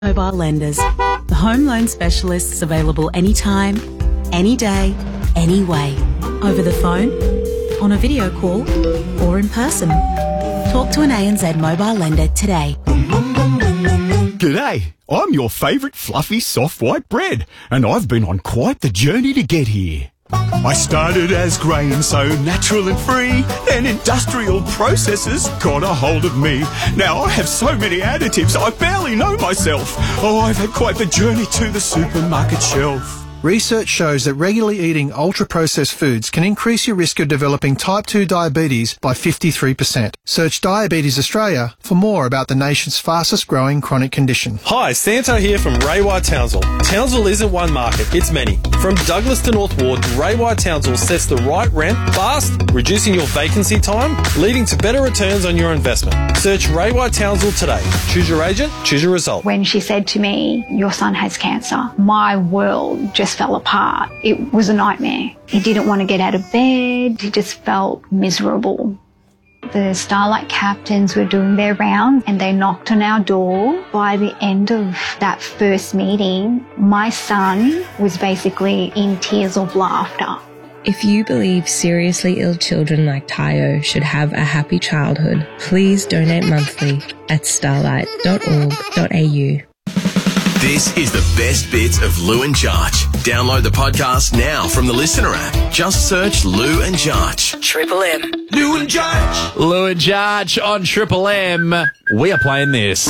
Mobile lenders. The home loan specialists available anytime, any day, any way. Over the phone, on a video call, or in person. Talk to an ANZ mobile lender today. G'day, I'm your favourite fluffy soft white bread, and I've been on quite the journey to get here. I started as grain, so natural and free, then industrial processes got a hold of me. Now I have so many additives, I barely know myself. Oh, I've had quite the journey to the supermarket shelf. Research shows that regularly eating ultra-processed foods can increase your risk of developing type 2 diabetes by 53%. Search Diabetes Australia for more about the nation's fastest growing chronic condition. Hi, Santo here from Ray White Townsville. Townsville isn't one market, it's many. From Douglas to North Ward, Ray White Townsville sets the right rent fast, reducing your vacancy time, leading to better returns on your investment. Search Ray White Townsville today. Choose your agent, choose your result. When she said to me, "Your son has cancer," my world just fell apart. It was a nightmare. He didn't want to get out of bed. He just felt miserable. The Starlight captains were doing their round and they knocked on our door. By the end of that first meeting, my son was basically in tears of laughter. If you believe seriously ill children like Tayo should have a happy childhood, please donate monthly at starlight.org.au. This is the best bits of Lou and Jarch. Download the podcast now from the Listener app. Just search Lou and Jarch. Triple M. Lou and Jarch. Lou and Jarch on Triple M. We are playing this.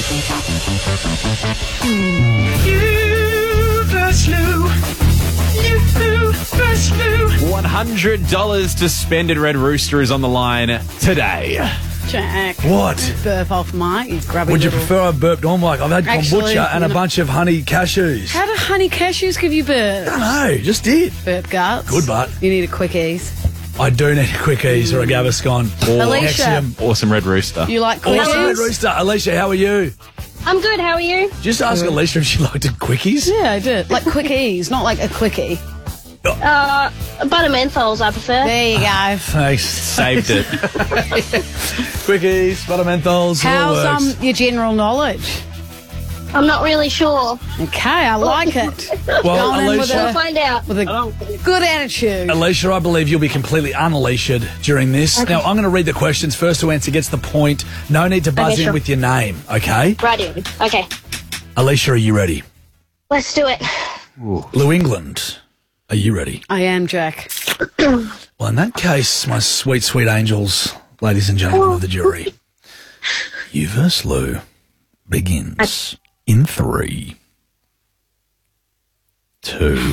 You versus Lou. You versus Lou. $100 to spend at Red Rooster is on the line today. Jack. What? Burp off Mike. You grab Would you little... prefer I burped on, Mike? I've had kombucha and a bunch of honey cashews. How do honey cashews give you burp? I don't know, just did. Burp guts. Good butt. You need a quick ease. I do need a quick ease or a Gaviscon. Alicia. Nexium. Awesome Red Rooster. You like quickies? Awesome Red Rooster. Alicia, how are you? I'm good, how are you? Just ask Alicia if she liked a quickies. Yeah, I did. Like quickies, not like a quickie. Butter menthols I prefer. There you go. Thanks. Saved it. Quickies, butter menthols, How's your general knowledge? I'm not really sure. Okay, I like it. Well, Going in Alicia, We'll find out. with a good attitude. Alicia, I believe you'll be completely unleashed during this. Okay. Now, I'm going to read the questions. First to answer gets the point. No need to buzz Okay, in sure. with your name, okay? Righty. Okay. Alicia, are you ready? Let's do it. New England, are you ready? I am, Jack. Well, in that case, my sweet, sweet angels, ladies and gentlemen of the jury, you versus Lou begins in 3, 2.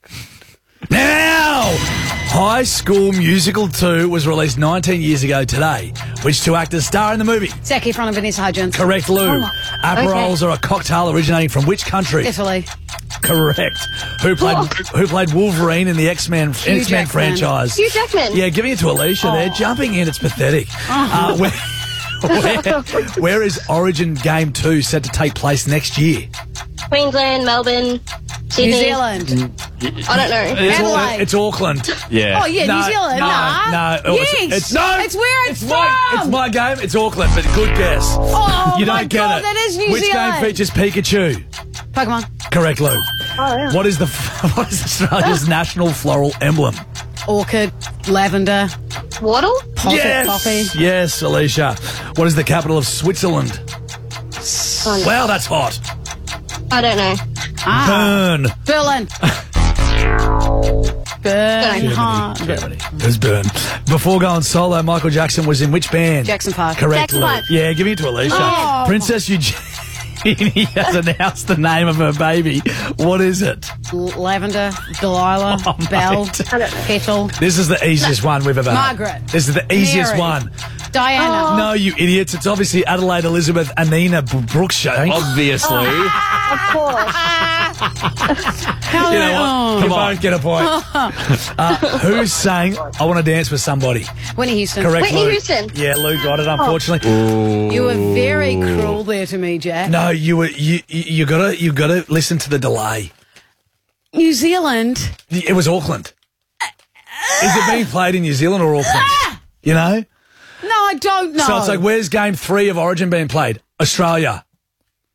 Now! High School Musical 2 was released 19 years ago today. Which two actors star in the movie? Zac Efron and Vanessa Hudgens. Correct, Lou. Aperols are a cocktail originating from which country? Italy. Correct. Who played Wolverine in the X-Men Jackman. franchise? Hugh Jackman. Yeah, giving it to Alicia there. Jumping in, it's pathetic. Where is Origin Game 2 set to take place next year? Queensland, Melbourne, Sydney. New Zealand. I don't know. Adelaide. It's Auckland. Yeah. Oh, yeah, New Zealand. No. Yes. It's where it's from. It's my game. It's Auckland, but good guess. Oh, you my don't get God, it. that is New Which Zealand. game features Pikachu? Pokemon. Correct, Lou. Oh, yeah. What is Australia's national floral emblem? Orchid. Lavender. Waddle? Poppy. Yes, Alicia. What is the capital of Switzerland? Oh, no. Wow, that's hot. I don't know. Bern. Berlin. Bern. Germany. It was Bern. Before going solo, Michael Jackson was in which band? Jackson 5. Correct, Jackson Lou. 5. Yeah, give it to Alicia. Oh. Princess Eugenie has announced the name of her baby. What is it? Lavender. Delilah. Oh, Belle. mate. Petal. This is the easiest one we've ever had. Margaret. This is the easiest Mary. one. Diana. No, you idiots. It's obviously Adelaide Elizabeth Anina Brookshank. Obviously. Of course. How You know what? You oh. won't get a point. Who sang I Want to Dance with Somebody? Whitney Houston. Correct, Whitney Lou. Houston. Yeah, Lou got it, unfortunately. You were very cruel there to me, Jack. No, you gotta listen to the delay. New Zealand. It was Auckland. Is it being played in New Zealand or Auckland? You know? No, I don't know. So it's like, where's game 3 of Origin being played? Australia.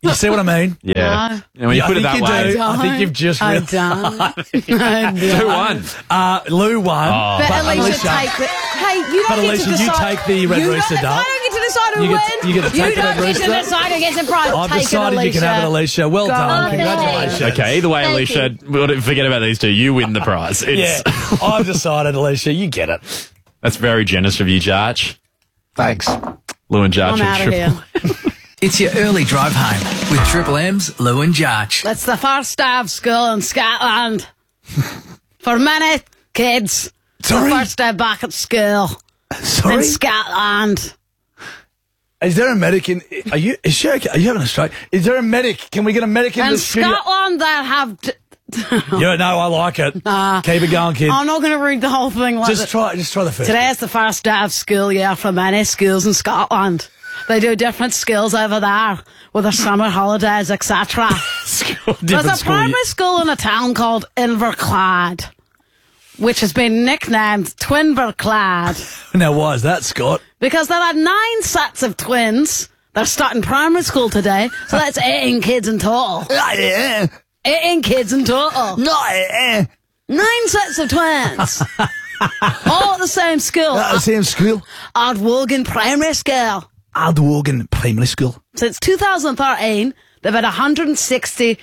You see what I mean? Yeah. And when you Yeah, put I it that think you way. do. I think you've just I really- don't. Who won? Lou won. Oh. But Alicia, take the... Hey, you don't But get Alicia, to you decide. take the Red You Rooster, don't- Dale. I don't get to decide who You wins. get- you get to take the Red don't get to Rooster. decide who gets the prize. I've Take decided it, you can have it, Alicia. Alicia. Well Go done. on. Congratulations. Okay, either way, Thank Alicia, we'll forget about these two. You win the prize. Yeah, I've decided, Alicia. You get it. That's very generous of you, Jarch. Thanks. Lou and Jarch. I'm and out of Triple- here. It's your early drive home with Triple M's Lou and Jarch. That's the first day of school in Scotland. For many kids. Sorry? The first day back at school Sorry? in Scotland. Is there a medic in? Is she okay? Are you having a stroke? Is there a medic? Can we get a medic in In the studio? Scotland, they have... Yeah, no, I like it. Keep it going, kid. I'm not going to read the whole thing like Just try the first. Today is the first day of school, for many schools in Scotland. They do different skills over there with the summer holidays, etc. There's a primary school in a town called Inverclyde, which has been nicknamed Twinverclyde Now, why is that, Scott? because there are 9 sets of twins. They're starting primary school today, so that's 18 kids in total. Yeah. 18 kids in total. No. 9 sets of twins. All at the same school. At the same school. Ardwogan Primary School. Ardwogan Primary School. Since 2013, they've had 176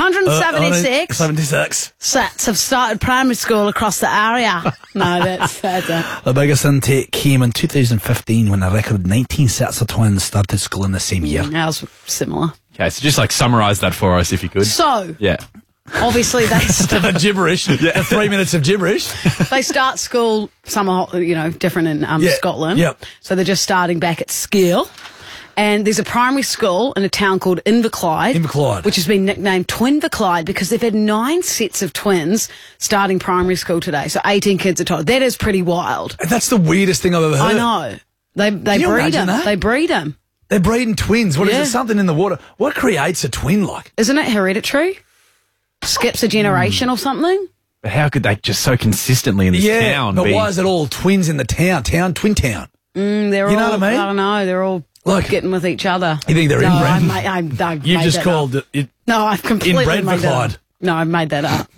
76. sets have started primary school across the area. No, that's The biggest intake came in 2015 when a record 19 sets of twins started school in the same year. that was similar. Okay, so just summarise that for us if you could. So, Yeah. obviously they Gibberish. Yeah. 3 minutes of gibberish. they start school different in Yeah, Scotland. yep. So they're just starting back at school. And there's a primary school in a town called Inverclyde. Which has been nicknamed Twinverclyde because they've had 9 sets of twins starting primary school today. So 18 kids are told. That is pretty wild. That's the weirdest thing I've ever heard. I know. They Can you breed imagine them. that? They breed them. They're breeding twins. What is Yeah. it? Something in the water. What creates a twin like? Isn't it hereditary? Skips a generation or something? But how could they just so consistently in this town but be... why is it all twins in the town? Twin town. They're You know all, what I mean? I don't know. They're all getting with each other. You think they're no, inbred? I've You made just that called up. it. No, I've completely inbred made for that Clyde. up. No, I've made that up.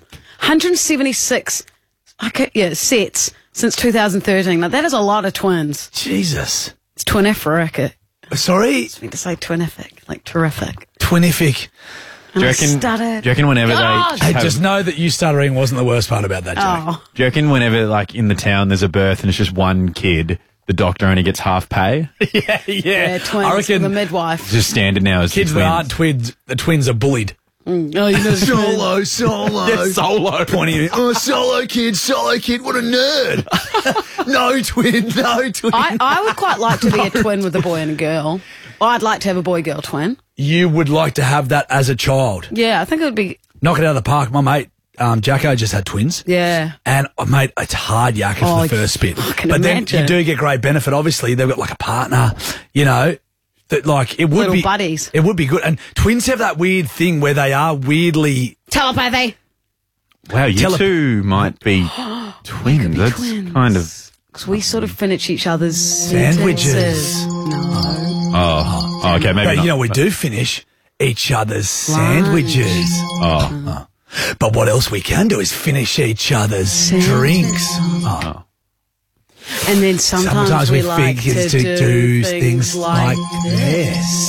176 sets since 2013. Now, that is a lot of twins. Jesus. It's twinific. Sorry? I meant to say twinific, like terrific. Twinific. Do you reckon whenever God! they... Hey, just know that you stuttering wasn't the worst part about that joke. Oh. Do you reckon whenever, in the town there's a birth and it's just one kid, the doctor only gets half pay? Yeah, twins I reckon with a midwife. It's just standard now as kids the that twins. aren't twins, the twins are bullied. Oh, you know, Solo. Yeah, solo. Pointing at solo kid, what a nerd. No twin. I would quite like to be a twin with a boy and a girl. I'd like to have a boy-girl twin. You would like to have that as a child. Yeah, I think it would be... Knock it out of the park. My mate, Jacko, just had twins. Yeah. And, mate, it's hard yakking for the first bit. I can but imagine. then you do get great benefit. Obviously, they've got a partner, that it would Little be... buddies. It would be good. And twins have that weird thing where they are weirdly... Telepathy. Wow, you two might be twins. That's twins. kind of... Because we sort of finish each other's Sandwiches. sentences. No. Oh, okay, maybe But, not. we do finish each other's sandwiches. Oh. But what else we can do is finish each other's drinks. Oh. And then sometimes we like think to do things like this.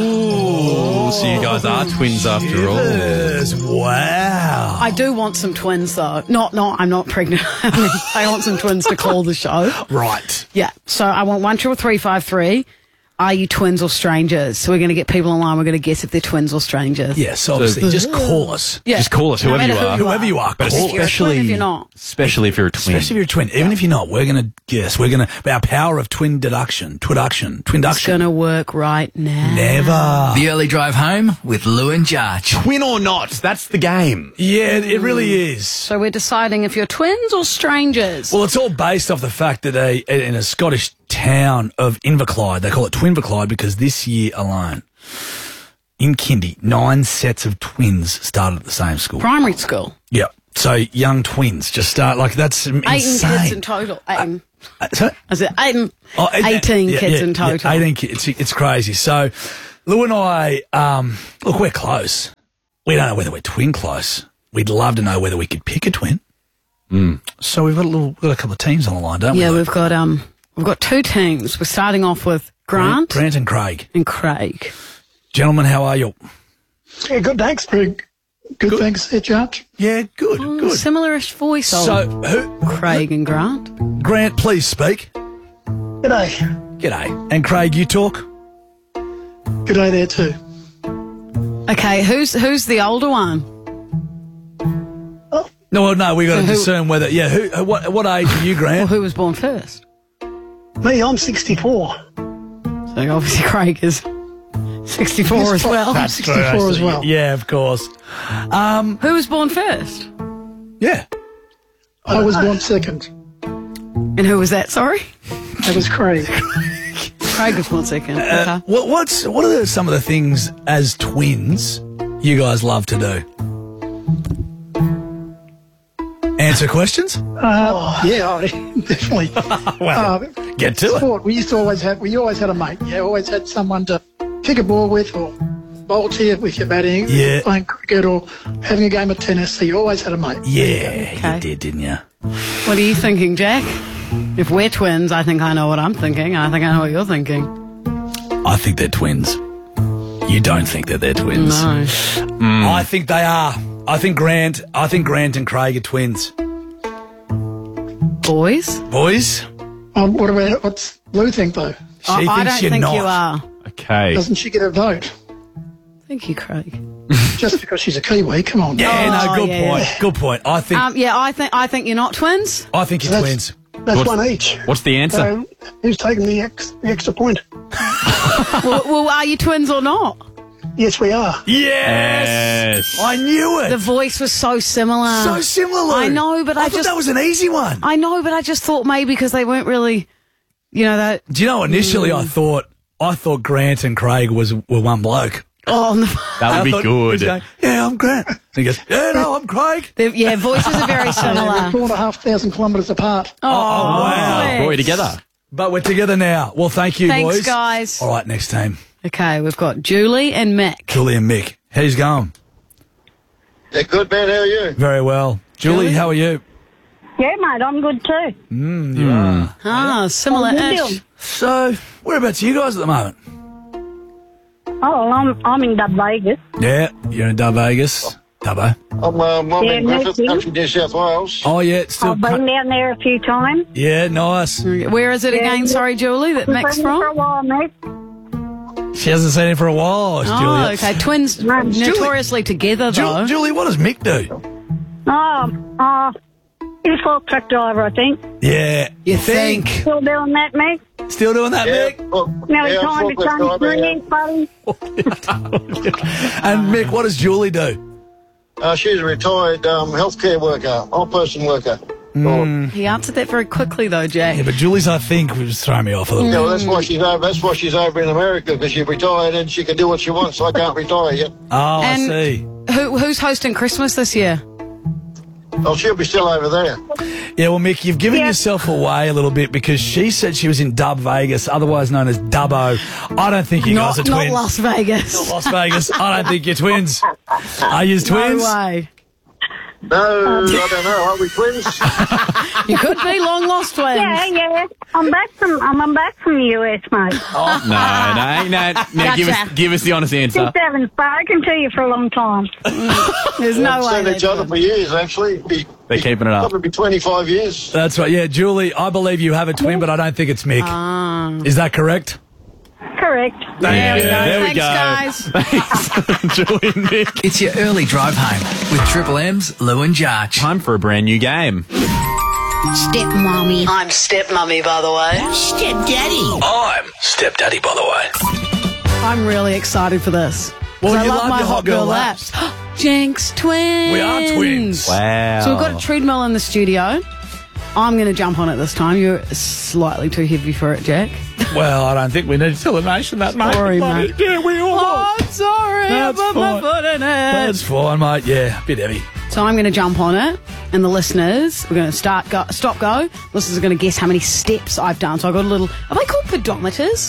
Oh, so you guys are twins after all. Yes, wow. I do want some twins, though. I'm not pregnant. I want some twins to call the show. Right. Yeah. So I want 13353. Are you twins or strangers? So we're going to get people online. We're going to guess if they're twins or strangers. Yes, obviously. Just call us. Yeah. Just call us, No whoever matter you are. Whoever you are, But call us. If you're a twin, if you're not. Especially if you're a twin. Especially if you're a twin. Even if you're not, we're going to guess. We're going to... Our power of twin deduction. It's going to work right now. Never. The early drive home with Lou and Jarch. Twin or not, that's the game. Yeah, it really is. So we're deciding if you're twins or strangers. Well, it's all based off the fact that in a Scottish town of Inverclyde, they call it Twinverclyde because this year alone, in kindy, 9 sets of twins started at the same school. Primary school. Yeah. So young twins just start, that's 18 insane. kids in total. 18. Sorry? I said 18, Oh, 18 yeah, kids yeah, in total. Yeah, 18 kids. It's crazy. So Lou and I, look, we're close. We don't know whether we're twin close. We'd love to know whether we could pick a twin. So we've got a couple of teams on the line, don't we? Yeah, we've got two teams. We're starting off with Grant and Craig. Gentlemen, how are you? Yeah, good, thanks. Very good, thanks, Judge. Yeah, good. Similar-ish voice. So, Craig and Grant. Grant, please speak. G'day. And Craig, you talk? G'day there too. Okay, who's the older one? No, we got to discern whether. Yeah, what age are you, Grant? Well, who was born first? Me, I'm 64. So obviously Craig is 64 as well. That's 64 as well. Yeah, of course. Who was born first? Yeah. I was born second. And who was that, sorry? That was Craig. Craig was born second. Okay. What are some of the things as twins you guys love to do? Answer questions? Yeah, I definitely. Get to sport. We always had a mate. Yeah, always had someone to kick a ball with or bowl to you with your batting. Yeah. Playing cricket or having a game of tennis. So you always had a mate. Yeah, you did, didn't you? What are you thinking, Jack? If we're twins, I think I know what I'm thinking. I think I know what you're thinking. I think they're twins. You don't think that they're twins? No. I think they are. I think Grant and Craig are twins. Boys? What's Lou think though? I don't think you are. Okay. Doesn't she get a vote? Thank you, Craig. Just because she's a Kiwi, come on. Yeah, point. Good point. I think. I think you're not twins. I think you're twins. That's one each. What's the answer? Who's taking the extra point? well, are you twins or not? Yes, we are. Yes. I knew it. The voice was so similar. So similar, Lou. I know, but I thought that was an easy one. I know, but I just thought maybe because they weren't really, that. Do you know, initially I thought Grant and Craig were one bloke. Oh, no. That would be good. Going, yeah, I'm Grant. And he goes, yeah, no, I'm Craig. Voices are very similar. We're 4,500 kilometres apart. Oh, wow. Boy, together. But we're together now. Well, thank you, boys. Thanks, guys. All right, next team. Okay, we've got Julie and Mick. How's it going? Yeah, good, man. How are you? Very well. Julie, how are you? Yeah, mate, I'm good too. You are. Similar-ish. So, whereabouts are you guys at the moment? Oh, I'm in Dub Vegas. Yeah, you're in Dub Vegas. Dubbo. I'm in Griffith, country, New South Wales. Oh, yeah, it's still... I've been down there a few times. Yeah, nice. Where is it again? Sorry, Julie, that Mick's from? For a while, mate. She hasn't seen him for a while, Julia. Oh, okay. Twins notoriously together, though. Julie, what does Mick do? He's a fork truck driver, I think. Yeah. You think? Still doing that, Mick? Still doing that, Mick? Now he's trying to change buddy. And Mick, what does Julie do? She's a retired healthcare worker, old-person worker. He answered that very quickly, though, Jack. Yeah, but Julie's, I think, was throwing me off a little bit. Yeah, well, that's why she's over in America, because she's retired and she can do what she wants, so I can't retire yet. Oh, I see. Who's hosting Christmas this year? Oh, she'll be still over there. Yeah, well, Mick, you've given yourself away a little bit because she said she was in Dub Vegas, otherwise known as Dubbo. I don't think you guys are twins. Not Las Vegas. Not Las Vegas. I don't think you're twins. Are you twins? No way. No, I don't know. Are we twins? You could be long lost twins. Yeah. I'm back from the US, mate. Oh, no. Now give us the honest answer. Just haven't spoken to you for a long time. There's no way. We've known each other for years, actually. They're keeping it up. Probably 25 years. That's right. Yeah, Julie, I believe you have a twin, but I don't think it's Mick. Is that correct? Correct. There we go. Thanks, guys. Thanks, Julie and Mick. It's your early drive home with Triple M's Lou and Jarch. Time for a brand new game. Stepmommy. I'm stepmommy, by the way. Stepdaddy. I'm stepdaddy, by the way. I'm really excited for this. Well, I you love my your hot girl laps. Jinx twins. We are twins. Wow. So we've got a treadmill in the studio. I'm going to jump on it this time. You're slightly too heavy for it, Jack. Well, I don't think we need to tell the nation that, mate. Sorry, mate. Yeah, we all Oh, I'm sorry. That's I put my foot in it. That's fine, mate. Yeah, a bit heavy. So I'm going to jump on it, and the listeners, we're going to stop, go. Listeners are going to guess how many steps I've done. So I've got a little, are they called pedometers?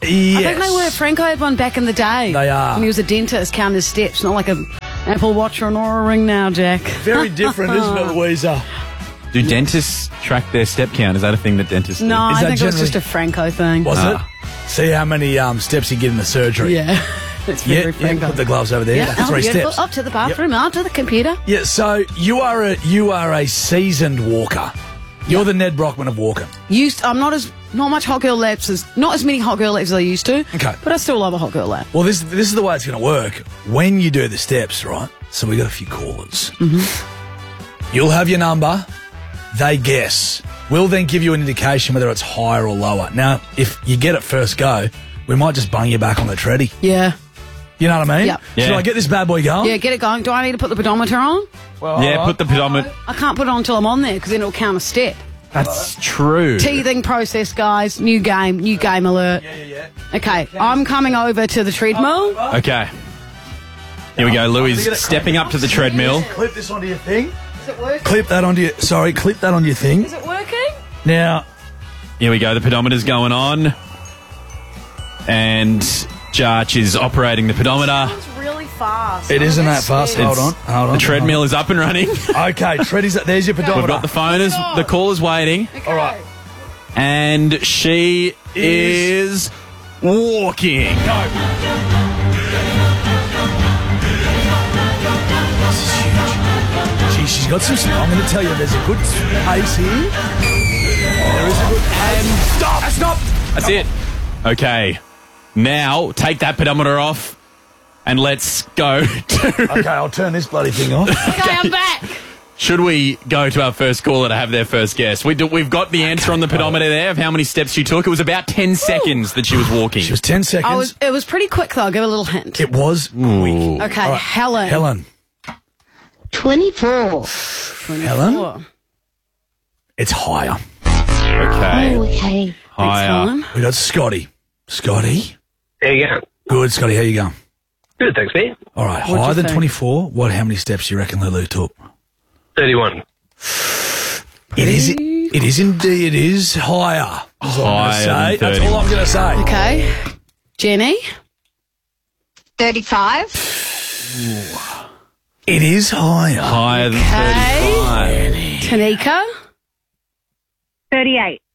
Yes. I think they were. Franco had one back in the day. They are. When he was a dentist, counting his steps, not like an Apple Watch or an Aura Ring now, Jack. Very different, isn't it, Louisa? Do dentists track their step count? Is that a thing that dentists do? No, I think it was generally- just a Franco thing. Was it? See how many steps you get in the surgery. Yeah. It's very Franco. Put the gloves over there. Yeah, That's 3 beautiful. steps. Up to the bathroom, up to the computer. Yeah, so you are a seasoned walker. You're the Ned Brockman of walking. I'm not much hot girl laps not as many hot girl laps as I used to. Okay. But I still love a hot girl lap. Well, this is the way it's going to work. When you do the steps, right? So we got a few callers. Mm-hmm. You'll have your number. They guess. We'll then give you an indication whether it's higher or lower. Now, if you get it first go, we might just bung you back on the treadie. Yeah. You know what I mean? Yep. Should I get this bad boy going? Yeah, get it going. Do I need to put the pedometer on? Yeah, put the pedometer. I can't put it on until I'm on there because then it'll count a step. That's true. Teething process, guys. New game alert. Yeah. Okay, I'm coming over to the treadmill. Okay. Here we go. Louis stepping up to the treadmill. Clip this onto your thing. Is it working? Clip that onto your thing. Is it working? Now, Here we go. The pedometer's going on. And Jarch is operating the pedometer. It's really fast. it isn't that fast. Hold on. The treadmill is up and running. Okay, treadie's there's your pedometer. We've got the phone as the caller's waiting. Okay. All right. And she is walking. She's got some. I'm going to tell you, there's a good pace here. There is a good. And stop. That's it. Okay. Now, take that pedometer off and let's go to... Okay, I'll turn this bloody thing off. Okay, I'm back. Should we go to our first caller to have their first guess? We've got the answer on the pedometer there of how many steps she took. It was about 10 seconds that she was walking. She was 10 seconds. It was pretty quick, though. I'll give a little hint. It was quick. Okay, All right. Helen. 24. Helen? It's higher. Okay. Oh, okay. Higher. We got Scotty. Scotty? How you going? Good, Scotty. How you going? Good, thanks, mate. All right, What'd higher you than think? 24. How many steps do you reckon Lulu took? 31. It is indeed. It is higher. That's all I'm Higher gonna say. than That's all I'm going to say. Okay. Jenny? 35. It is higher. Higher than Okay. 35. Tanika? 38.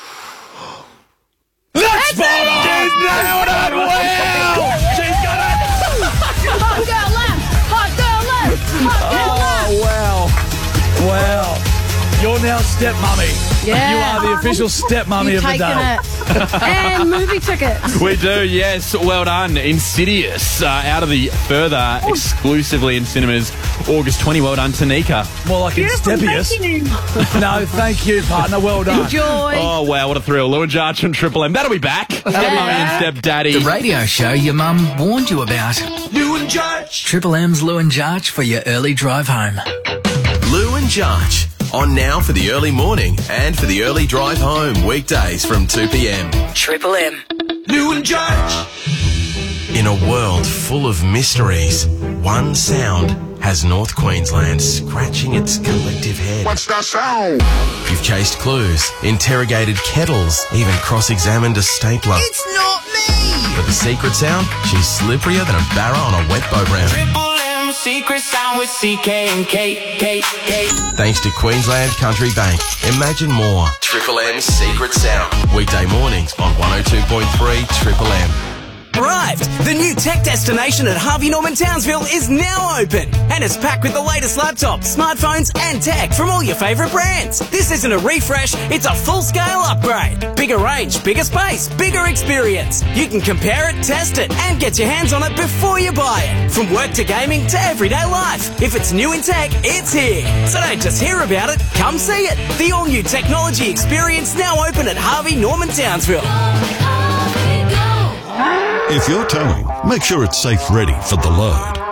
That's spot on! She's nailed it! Wow! She's got it! Hot girl left! Hot girl left! Hot girl left! Oh, wow. Wow. You're now step mummy. Yeah. You are the official step mummy You've of the taken day. it. And movie tickets. We do, yes. Well done. Insidious, out of the further, exclusively in cinemas, August 20. Well done, Tanika. More like Instepious. No, thank you, partner. Well done. Enjoy. Oh, wow, what a thrill. Lou and Jarch and Triple M. That'll be back. Step Mummy and Step Daddy. The radio show your mum warned you about. Lou and Jarch. Triple M's Lou and Jarch for your early drive home. Lou and Jarch. On now for the early morning and for the early drive home. Weekdays from 2 p.m. Triple M. Lou and Jarch. In a world full of mysteries, one sound has North Queensland scratching its collective head. What's that sound? You've chased clues, interrogated kettles, even cross-examined a stapler. It's not me! But the secret sound? She's slipperier than a barra on a wet boat round. Triple M secret sound with CK and K. Thanks to Queensland Country Bank. Imagine more. Triple M's Secret Sound. Weekday mornings on 102.3 Triple M. Arrived! The new tech destination at Harvey Norman Townsville is now open and it's packed with the latest laptops, smartphones and tech from all your favourite brands. This isn't a refresh, it's a full-scale upgrade. Bigger range, bigger space, bigger experience. You can compare it, test it and get your hands on it before you buy it. From work to gaming to everyday life. If it's new in tech, it's here. So don't just hear about it, come see it. The all-new technology experience now open at Harvey Norman Townsville. If you're towing, make sure it's safe ready for the load.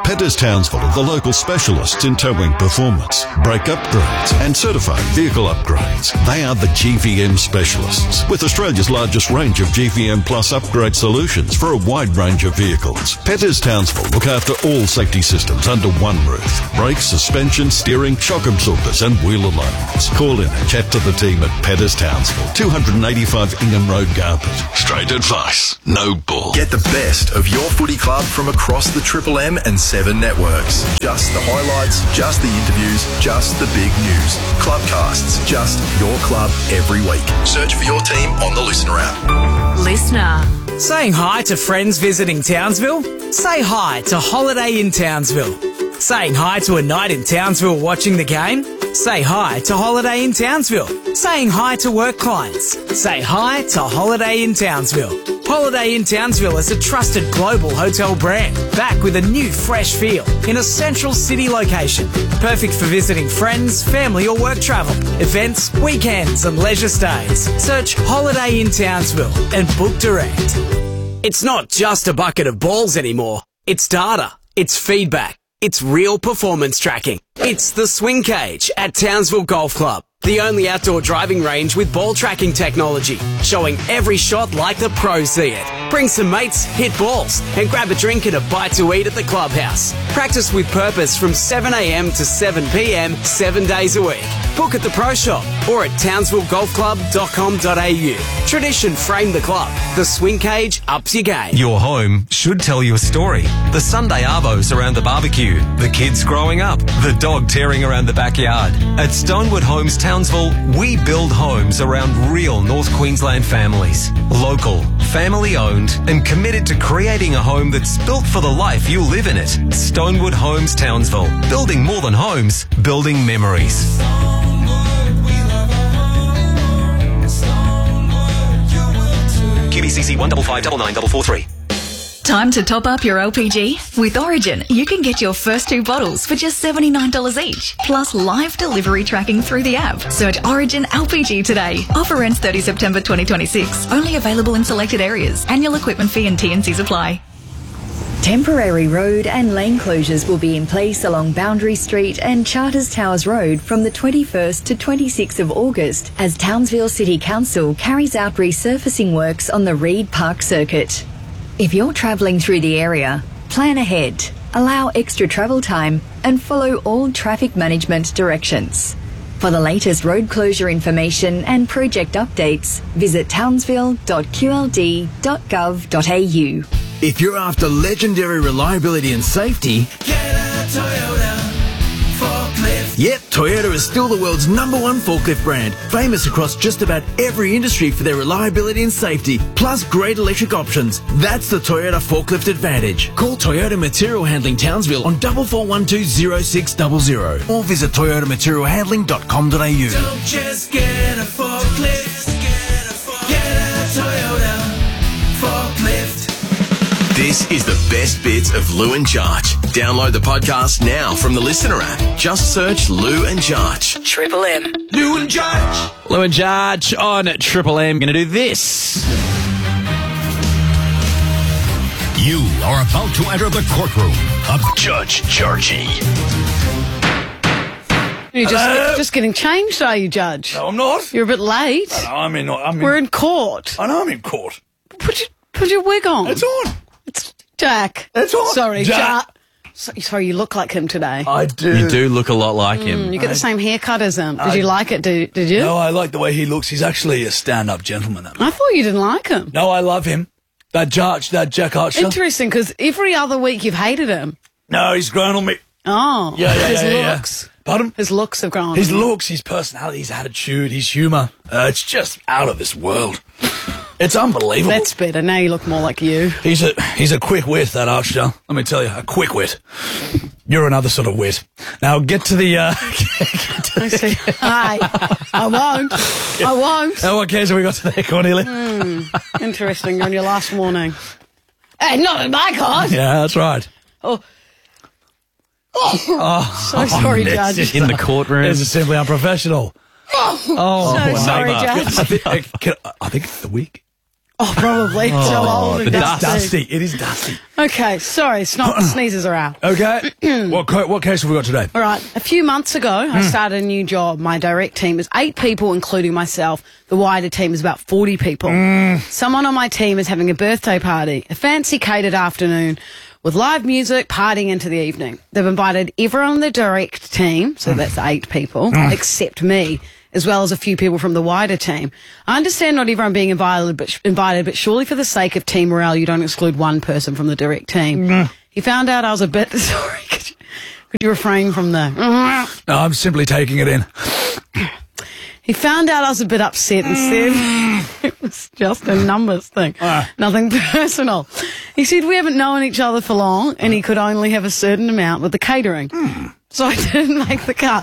Petters Townsville are the local specialists in towing performance, brake upgrades and certified vehicle upgrades. They are the GVM specialists with Australia's largest range of GVM Plus upgrade solutions for a wide range of vehicles. Petters Townsville look after all safety systems under one roof. Brakes, suspension, steering, shock absorbers and wheel alignments. Call in and chat to the team at Petters Townsville, 285 Ingham Road, Garpet. Straight advice, no bull. Get the best of your footy club from across the Triple M and 7 networks. Just the highlights, just the interviews, just the big news. Clubcasts, just your club every week. Search for your team on the Listener app. Listener. Saying hi to friends visiting Townsville? Say hi to Holiday in Townsville. Saying hi to a night in Townsville watching the game? Say hi to Holiday in Townsville. Saying hi to work clients? Say hi to Holiday in Townsville. Holiday in Townsville is a trusted global hotel brand, back with a new fresh feel in a central city location. Perfect for visiting friends, family or work travel, events, weekends and leisure stays. Search Holiday in Townsville and book direct. It's not just a bucket of balls anymore. It's data. It's feedback. It's real performance tracking. It's the Swing Cage at Townsville Golf Club. The only outdoor driving range with ball tracking technology, showing every shot like the pros see it. Bring some mates, hit balls, and grab a drink and a bite to eat at the clubhouse. Practice with purpose from 7 a.m. to 7 p.m. 7 days a week. Book at the Pro Shop or at townsvillegolfclub.com.au. Tradition framed the club. The Swing Cage ups your game. Your home should tell you a story. The Sunday arvos around the barbecue, the kids growing up, the dog tearing around the backyard. At Stonewood Homes Townsville, we build homes around real North Queensland families. Local, family-owned and committed to creating a home that's built for the life you live in it. Stonewood Homes Townsville. Building more than homes, building memories. QBCC 1559943. Time to top up your LPG? With Origin, you can get your first 2 bottles for just $79 each, plus live delivery tracking through the app. Search Origin LPG today. Offer ends 30 September 2026. Only available in selected areas. Annual equipment fee and T&Cs apply. Temporary road and lane closures will be in place along Boundary Street and Charters Towers Road from the 21st to 26th of August as Townsville City Council carries out resurfacing works on the Reed Park Circuit. If you're travelling through the area, plan ahead, allow extra travel time and follow all traffic management directions. For the latest road closure information and project updates, visit townsville.qld.gov.au. If you're after legendary reliability and safety, get a Toyota forklift. Yep, Toyota is still the world's #1 forklift brand, famous across just about every industry for their reliability and safety, plus great electric options. That's the Toyota Forklift Advantage. Call Toyota Material Handling Townsville on 44120600 or visit toyotamaterialhandling.com.au. Don't just get a forklift, get a Toyota forklift. This is the best bits of Lou and Jarch. Download the podcast now from the Listener app. Just search Lou and Jarch. Triple M. Lou and Jarch. Lou and Jarch on Triple M. Going to do this. You are about to enter the courtroom of Judge Jarchy. You're just getting changed, are you, Judge? No, I'm not. You're a bit late. I know, We're in court. I know I'm in court. Put your wig on. It's on. It's Jack. It's on. Sorry, Jack. Sorry, you look like him today. I do. You do look a lot like him. You get the same haircut as him. Did you like it? Did you? No, I like the way he looks. He's actually a stand-up gentleman. I thought you didn't like him. No, I love him. That Jack Archer. Interesting, because every other week you've hated him. No, he's grown on me. Oh. His looks. Yeah. Pardon? His looks have grown. His looks, his personality, his attitude, his humour. It's just out of this world. It's unbelievable. That's better. Now you look more like you. He's a quick wit, that Archer. Let me tell you, a quick wit. You're another sort of wit. Now get to the. I see. I won't. Oh, what case have we got today, Cornelia? Interesting. You're on your last warning. Hey, not in my card. Yeah, that's right. Oh, so sorry, Judge. In the courtroom. This is simply unprofessional. So sorry, Judge. I think it's the wig. Oh, probably. It's so old and dusty. It is dusty. Okay, sorry, sneezes are out. Okay. What case have we got today? All right. A few months ago, I started a new job. My direct team is 8 people, including myself. The wider team is about 40 people. Someone on my team is having a birthday party, a fancy catered afternoon with live music, partying into the evening. They've invited everyone on the direct team, so that's 8 people, except me, as well as a few people from the wider team. I understand not everyone being invited, but surely for the sake of team morale, you don't exclude one person from the direct team. He found out I was a bit... Sorry, could you refrain from the... No, I'm simply taking it in. He found out I was a bit upset and said it was just a numbers thing, nothing personal. He said we haven't known each other for long and he could only have a certain amount with the catering. So I didn't make the cut.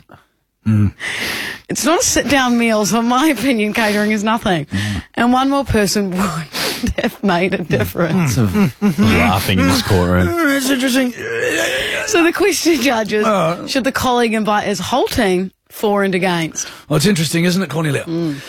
It's not a sit-down meal, so in my opinion, catering is nothing. And one more person would have made a difference. Laughing in this courtroom. It's interesting. So the question, judges, should the colleague invite his whole team for and against? Well, it's interesting, isn't it, Cornelia?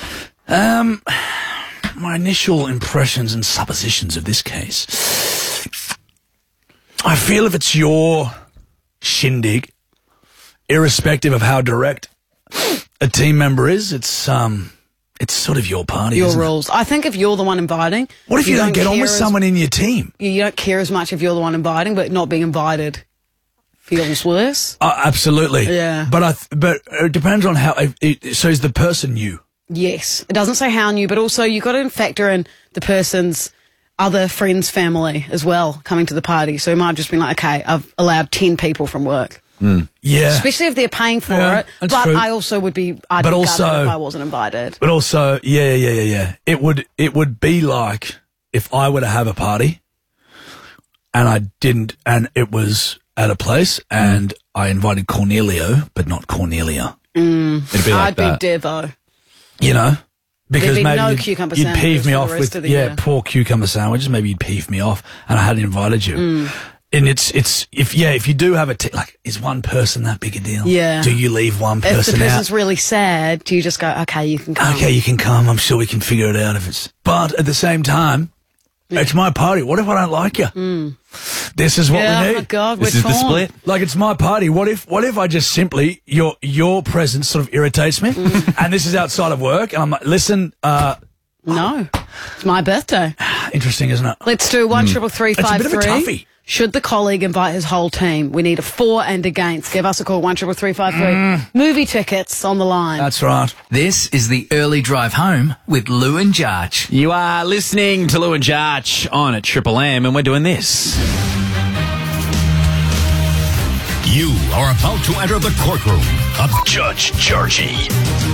My initial impressions and suppositions of this case. I feel if it's your shindig, irrespective of how direct a team member is, it's sort of your party, your isn't rules. I think if you're the one inviting... What if you don't get on with someone in your team? You don't care as much if you're the one inviting, but not being invited feels worse. Absolutely. Yeah. But it depends on how... so is the person you? Yes. It doesn't say how new, but also you've got to factor in the person's other friends' family as well coming to the party. So it might have just been like, okay, I've allowed 10 people from work. Yeah. Especially if they're paying for it. But true. I also would be... I'd be gutted if I wasn't invited. But also, yeah. It would be like if I were to have a party and I didn't, and it was at a place and I invited Cornelio, but not Cornelia. It'd be like I'd be Devo. You know? Because There'd be maybe no cucumber you'd peeve sandwiches me for off the rest with, of the year. poor cucumber sandwiches. Maybe you'd peeve me off and I hadn't invited you. And it's if you do have is one person that big a deal? Yeah. Do you leave one person out? If the person's really sad, do you just go, okay, you can come? Okay, you can come. I'm sure we can figure it out if it's... But at the same time, it's my party. What if I don't like you? This is what we need. Oh, my God, this we're is torn. the split. Like, it's my party. What if I just simply... Your presence sort of irritates me, and this is outside of work, and I'm like, listen... No. It's my birthday. Interesting, isn't it? Let's do 1335353. It's a bit of a toughie. Should the colleague invite his whole team? We need a for and against. Give us a call, 13353. Movie tickets on the line. That's right. This is the early drive home with Lou and Jarch. You are listening to Lou and Jarch on at Triple M, and we're doing this. You are about to enter the courtroom of Judge Jarchy.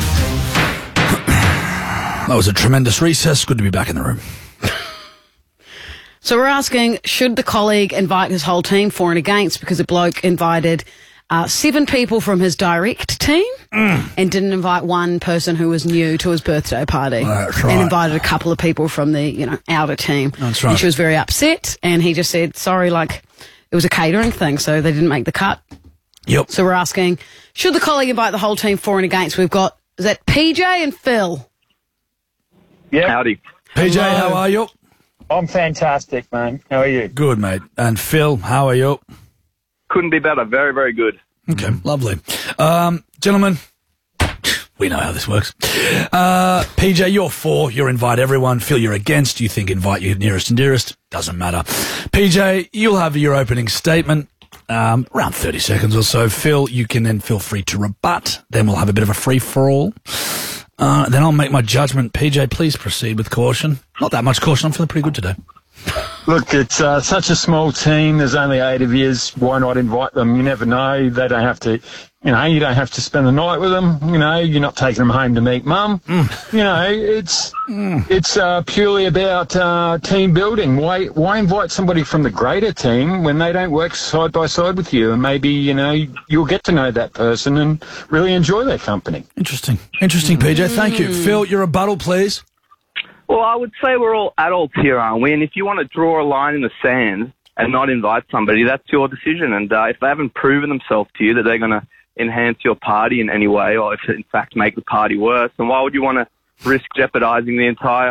That was a tremendous recess. Good to be back in the room. So we're asking, should the colleague invite his whole team for and against? Because a bloke invited 7 people from his direct team and didn't invite one person who was new to his birthday party. That's right. And invited a couple of people from the, outer team. That's right. And she was very upset, and he just said, sorry, it was a catering thing, so they didn't make the cut. Yep. So we're asking, should the colleague invite the whole team for and against? We've got, is that PJ and Phil? Yeah. Howdy. PJ, how are you? I'm fantastic, man. How are you? Good, mate. And Phil, how are you? Couldn't be better. Very, very good. Okay, lovely. Gentlemen, we know how this works. PJ, you're for. You invite everyone. Phil, you're against. You think invite your nearest and dearest. Doesn't matter. PJ, you'll have your opening statement. Around 30 seconds or so. Phil, you can then feel free to rebut. Then we'll have a bit of a free-for-all. Then I'll make my judgment. PJ, please proceed with caution. Not that much caution. I'm feeling pretty good today. Look, it's such a small team. There's only 8 of you. Why not invite them? You never know. They don't have to, you don't have to spend the night with them. You're not taking them home to meet mum. It's purely about team building. Why invite somebody from the greater team when they don't work side by side with you? And maybe, you'll get to know that person and really enjoy their company. Interesting, PJ. Thank you. Phil, your rebuttal, please. Well, I would say we're all adults here, aren't we? And if you want to draw a line in the sand and not invite somebody, that's your decision. And if they haven't proven themselves to you that they're going to enhance your party in any way, or if in fact make the party worse, then why would you want to risk jeopardising the entire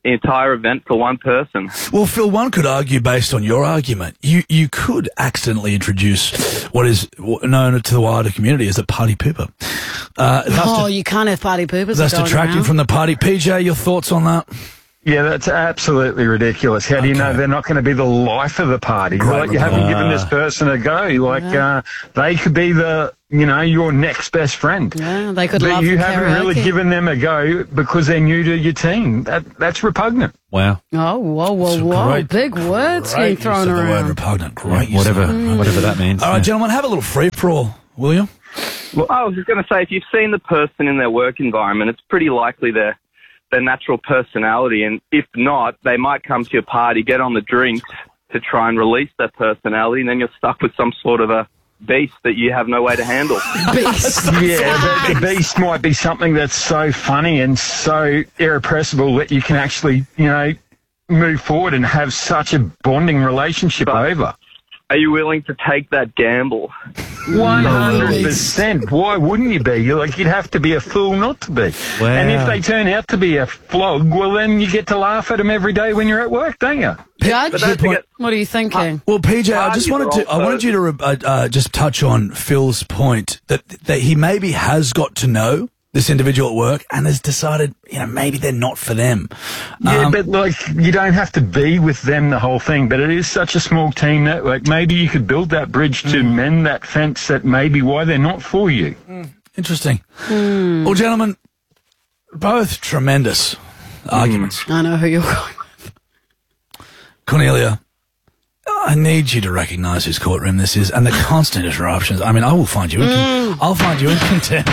entire event for one person. Well, Phil, one could argue, based on your argument, you could accidentally introduce what is known to the wider community as a party pooper. You can't have party poopers. That's going detracting around. from the party. PJ, your thoughts on that? Yeah, that's absolutely ridiculous. How do you know they're not going to be the life of the party? Great You haven't report. given this person a go. They could be your next best friend. Yeah, they could But love you the haven't really karaoke. given them a go because they're new to your team. That's repugnant. Wow. Oh, whoa. great- Big words Great being thrown use of the word around. repugnant. Great use Whatever, of that. whatever that means. All right, gentlemen, have a little free-for-all, will you? Well, I was just going to say, if you've seen the person in their work environment, it's pretty likely their natural personality, and if not, they might come to your party, get on the drinks to try and release their personality, and then you're stuck with some sort of a beast that you have no way to handle. Beast. Yeah, but the beast might be something that's so funny and so irrepressible that you can actually, move forward and have such a bonding relationship over. Are you willing to take that gamble? 100%. Why wouldn't you be? You'd have to be a fool not to be. Wow. And if they turn out to be a flog, well, then you get to laugh at them every day when you're at work, don't you? Judge, don't forget- what are you thinking? Well, PJ, I Parties wanted are you to just touch on Phil's point that he maybe has got to know this individual at work and has decided, maybe they're not for them. Yeah, but you don't have to be with them the whole thing, but it is such a small team network. Maybe you could build that bridge to mend that fence that may be why they're not for you. Interesting. Well, gentlemen, both tremendous arguments. I know who you're going with. Cornelia, I need you to recognise whose courtroom this is and the constant interruptions. I mean, I will find you I'll find you in contempt.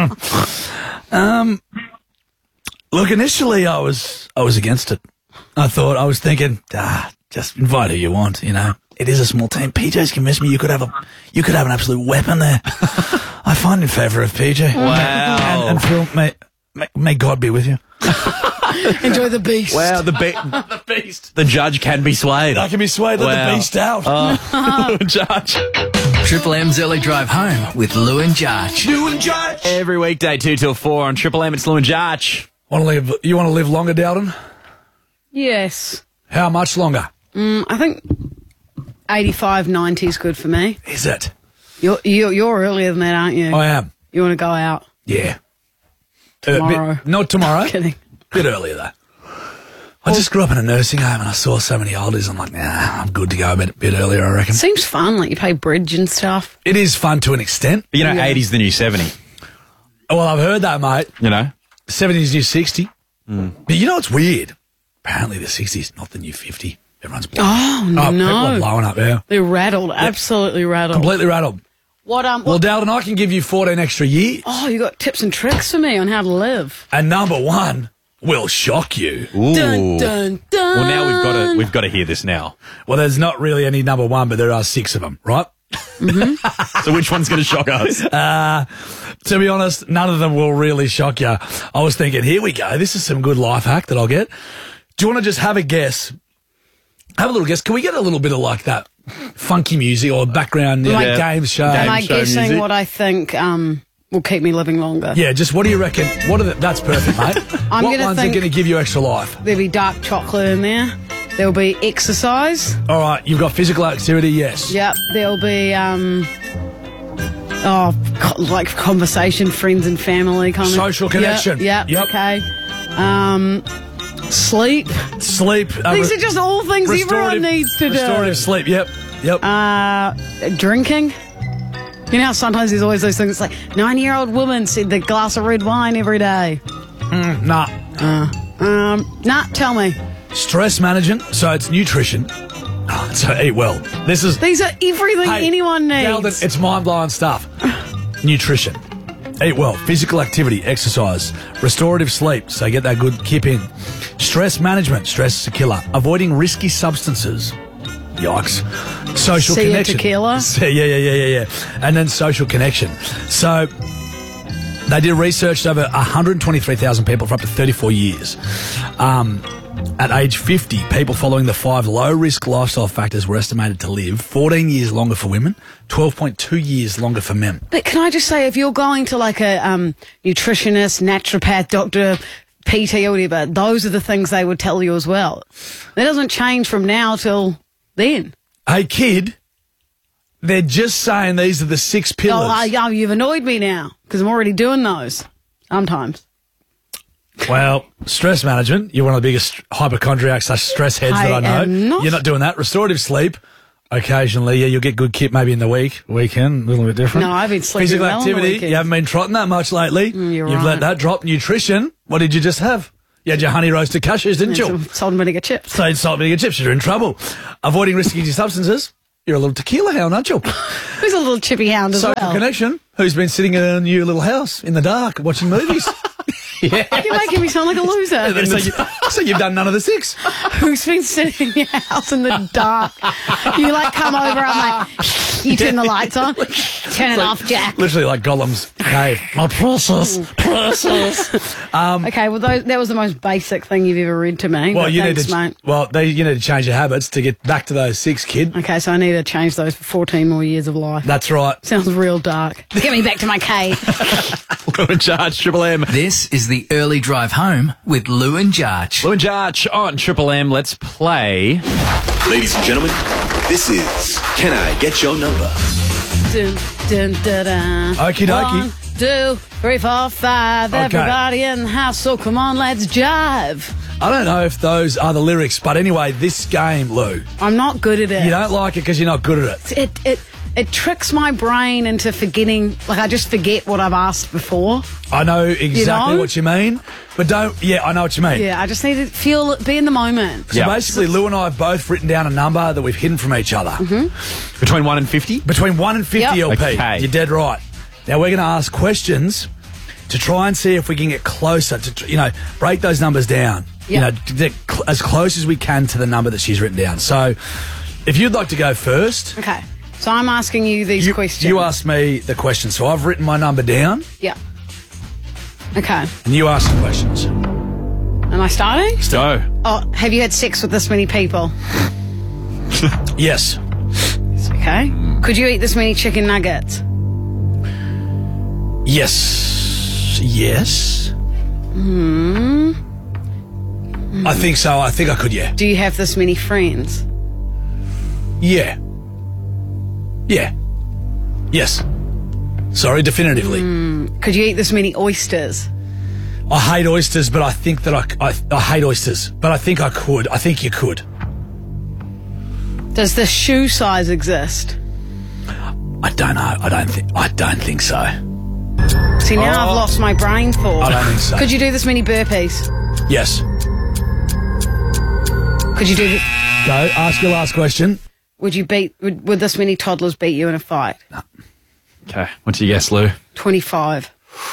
Look, initially I was against it. I was thinking, just invite who you want, It is a small team. PJ's convinced me you could have an absolute weapon there. I find in favour of PJ. Wow. And Phil, may God be with you. Enjoy the beast. Wow, the beast. The judge can be swayed. I can be swayed. Let the beast out. Judge. Triple M's Early Drive Home with Lou and Judge. Every weekday, 2 till 4 on Triple M. It's Lou and Judge. You want to live longer, Dowden? Yes. How much longer? I think 85, 90 is good for me. Is it? You're earlier than that, aren't you? I am. You want to go out? Yeah. Tomorrow. Not tomorrow. Kidding. Bit earlier, though. I just grew up in a nursing home and I saw so many oldies. I'm like, I'm good to go a bit earlier, I reckon. Seems fun, like you play bridge and stuff. It is fun to an extent. But 80's the new 70. Well, I've heard that, mate. 70's new 60. But you know what's weird? Apparently the 60's not the new 50. Everyone's blowing. No. People are blowing up, yeah. They're rattled, absolutely rattled. Completely rattled. Well, Dowden, I can give you 14 extra years. Oh, you got tips and tricks for me on how to live. And number one will shock you. Ooh. Dun, dun, dun. Well, now we've got to hear this now. Well, there's not really any number one, but there are 6 of them, right? So which one's going to shock us? To be honest, none of them will really shock you. I was thinking, here we go. This is some good life hack that I'll get. Do you want to just have a guess? Have a little guess. Can we get a little bit of like that funky music or background game show? Am I guessing music? What I think will keep me living longer? Yeah, just what do you reckon? That's perfect, mate. What ones are going to give you extra life? There'll be dark chocolate in there. There'll be exercise. All right, you've got physical activity, yes. Yep. There'll be like conversation, friends and family kind of social connection. Yep. Okay. Sleep. These are just all things everyone needs to do. Restorative sleep. Yep. Drinking. You know how sometimes there's always those things like 90-year-old woman said the glass of red wine every day. Nah. Tell me. Stress management, so it's nutrition. So eat well. These are everything anyone needs. Sheldon, it's mind-blowing stuff. Nutrition. Eat well. Physical activity, exercise. Restorative sleep, so get that good kip in. Stress management, stress is a killer. Avoiding risky substances. Yikes. Social connection. Tequila. Yeah. And then social connection. So they did research over 123,000 people for up to 34 years. At age 50, people following the 5 low-risk lifestyle factors were estimated to live 14 years longer for women, 12.2 years longer for men. But can I just say, if you're going to like a nutritionist, naturopath, doctor, PT or whatever, those are the things they would tell you as well. That doesn't change from now till then. Hey, kid, they're just saying these are the 6 pillars. Oh, you've annoyed me now because I'm already doing those sometimes. Well, stress management, you're one of the biggest hypochondriacs / stress heads that I know. am not. You're not doing that. Restorative sleep, occasionally, you'll get good kip maybe in the weekend, a little bit different. No, I've been sleeping Physical well on the activity, weekend. you haven't been trotting that much lately. You've let right. that drop. Nutrition, what did you just have? You had your honey roasted cashews, didn't you? Some salt and vinegar chips. So salt and vinegar chips, you're in trouble. Avoiding risky substances, you're a little tequila hound, aren't you? Who's a little chippy hound as Social well? connection, who's been sitting in a new little house in the dark watching movies. Yeah. You're making me sound like a loser. So you've done none of the 6. Who's been sitting in your house in the dark? You like come over, I'm like, you turn the lights on, turn it off, Jack. Literally like Gollum's cave. My precious. Okay, well, that was the most basic thing you've ever read to me. Well, but you thanks, need mate. you need to change your habits to get back to those 6, kid. Okay, so I need to change those for 14 more years of life. That's right. Sounds real dark. Get me back to my cave. Lou and Jarch, Triple M. This is the early drive home with Lou and Jarch. Lou and Jarch on Triple M. Let's play. Ladies and gentlemen, this is Can I Get Your Number? Dun, dun, dun, dun. Okie dokie. 1, 2, 3, 4, 5. Okay. Everybody in the house, so come on, let's jive. I don't know if those are the lyrics, but anyway, this game, Lou, I'm not good at it. you don't like it because you're not good at it. It tricks my brain into forgetting, like I just forget what I've asked before. I know exactly know? what you mean, but I know what you mean. Yeah, I just need to be in the moment. So basically, Lou and I have both written down a number that we've hidden from each other. Mm-hmm. Between 1 and 50? Between 1 and 50 Yep. LP. Okay. You're dead right. Now, we're going to ask questions to try and see if we can get closer to, break those numbers down. Yep. To get as close as we can to the number that she's written down. So, if you'd like to go first. Okay, so I'm asking you these questions. You ask me the question. So, I've written my number down. Yeah. Okay. And you ask the questions. Am I starting? Go. Oh, have you had sex with this many people? Yes. Okay. Could you eat this many chicken nuggets? Yes. Yes. I think so. I think I could, yeah. Do you have this many friends? Yeah. Yeah. Yes. Sorry, definitively. Could you eat this many oysters? I hate oysters, but I think that I hate oysters, but I think I could. I think you could. Does the shoe size exist? I don't know. I don't think so. See, now I've lost my brain thought. I don't think so. Could you do this many burpees? Yes. Could you do this? Go. Ask your last question. Would this many toddlers beat you in a fight? No. Okay. What's your guess, Lou? 25.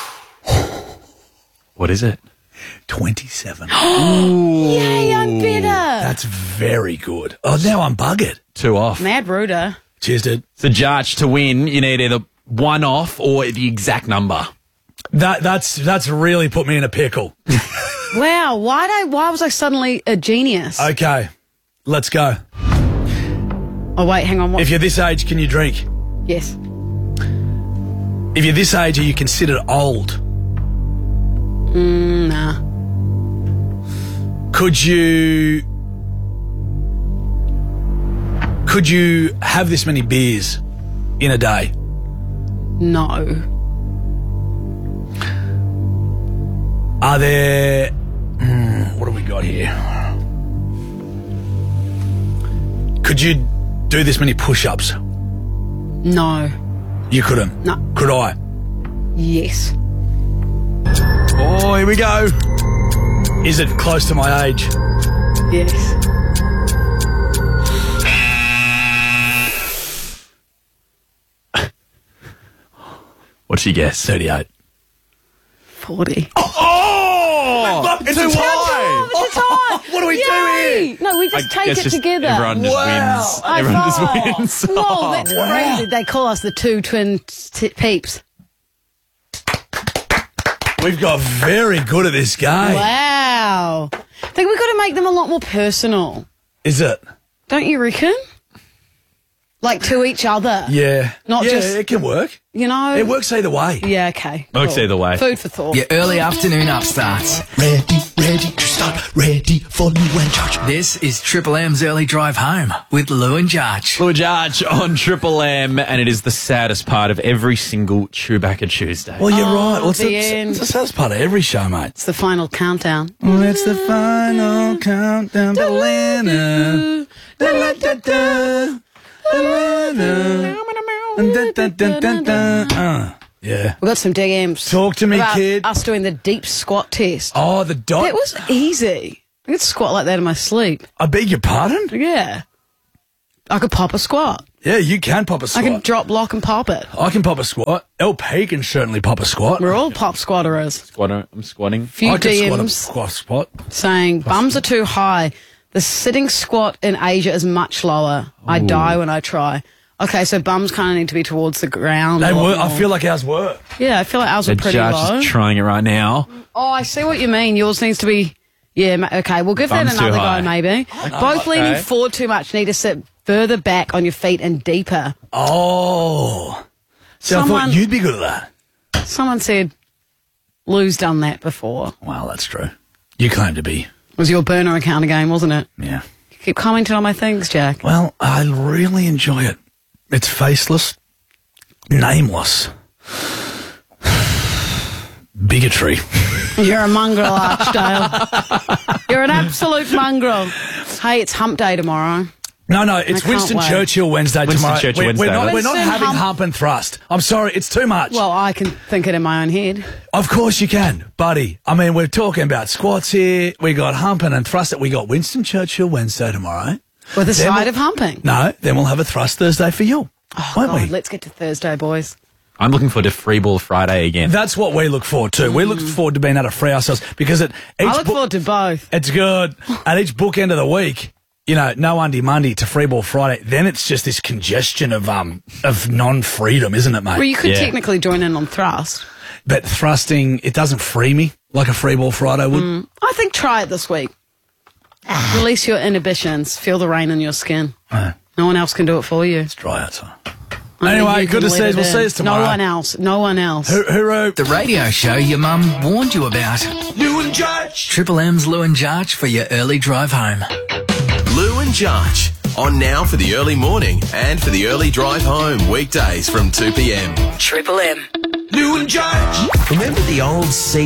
What is it? 27. Yay, I'm better. That's very good. Oh, now I'm buggered. 2 off. Mad Ruder. Cheers, dude. So, Jarch, to win, you need either 1 off or the exact number. That's really put me in a pickle. Wow, why was I suddenly a genius? Okay, let's go. Oh, wait, hang on. What? If you're this age, can you drink? Yes. If you're this age, are you considered old? Nah. Could you have this many beers in a day? No. Are there... what have we got here? Could you do this many push-ups? No. You couldn't? No. Could I? Yes. Oh, here we go. Is it close to my age? Yes. What's your guess? 38. 40. Oh! It's too high. It's a tie. What do we do here? No, we just take it together. Everyone just wins. High Everyone five. just wins. Whoa, that's crazy. They call us the two twin peeps. We've got very good at this game. Wow. I think we've got to make them a lot more personal. Is it? Don't you reckon? Like to each other. Yeah. Not just... it can work. You know? It works either way. Yeah, okay. Works either way. Food for thought. Your early afternoon upstarts. Ready to start, ready for Lou and George. This is Triple M's Early Drive Home with Lou and George. Lou and George on Triple M, and it is the saddest part of every single Chewbacca Tuesday. Well, you're right. Well, it's the end. the saddest part of every show, mate. It's the final countdown. It's the final countdown to Lena. Yeah. We got some DMs. Talk to me, about kid. Us doing the deep squat test. Oh, the dot. It was easy. I could squat like that in my sleep. I beg your pardon? Yeah. I could pop a squat. Yeah, you can pop a squat. I can drop, lock, and pop it. I can pop a squat. LP can certainly pop a squat. We're all pop squatterers. I'm squatting. Few I can DMs squat. saying bums are too high. The sitting squat in Asia is much lower. I die when I try. Okay, so bums kind of need to be towards the ground. They work. I feel like ours work. Yeah, I feel like ours are pretty George low. is trying it right now. Oh, I see what you mean. Yours needs to be... Yeah, okay, we'll give Bums that another too high. go, maybe. Both leaning okay. forward too much. Need to sit further back on your feet and deeper. Oh. So I thought you'd be good at that. Someone said Lou's done that before. Well, that's true. You claim to be. It was your burner account again, wasn't it? Yeah. You keep commenting on my things, Jack. Well, I really enjoy it. It's faceless, nameless. Bigotry. You're a mongrel, Archdale. You're an absolute mongrel. Hey, it's hump day tomorrow. No, it's Winston Churchill Wednesday tomorrow. Churchill We're not Winston having hump and thrust. I'm sorry, it's too much. Well, I can think it in my own head. Of course you can, buddy. I mean, we're talking about squats here. We got humping and thrust. We got Winston Churchill Wednesday tomorrow. With a side of humping. No, then we'll have a thrust Thursday for you. Won't we? Let's get to Thursday, boys. I'm looking forward to Free Ball Friday again. That's what we look forward to. We look forward to being able to free ourselves because I look forward to both. It's good. At each bookend of the week, you know, no Undy Monday to Free Ball Friday, then it's just this congestion of non-freedom, isn't it, mate? Well, you could technically join in on thrust. But thrusting, it doesn't free me like a Free Ball Friday would. I think try it this week. Release your inhibitions. Feel the rain in your skin. No one else can do it for you. It's dry outside. Anyway, good to see us. We'll see us tomorrow. No one else. Hooroo. The radio show your mum warned you about. Lou and George. Triple M's Lou and George for your early drive home. Lou and George. On now for the early morning and for the early drive home. Weekdays from 2 p.m. Triple M. Lou and George. Remember the old